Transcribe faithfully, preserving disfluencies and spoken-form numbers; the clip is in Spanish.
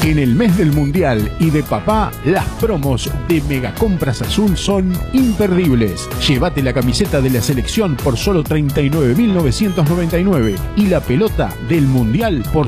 En el mes del Mundial y de papá, las promos de Megacompras Azul son imperdibles. Llévate la camiseta de la selección por solo treinta y nueve mil novecientos noventa y nueve y la pelota del Mundial por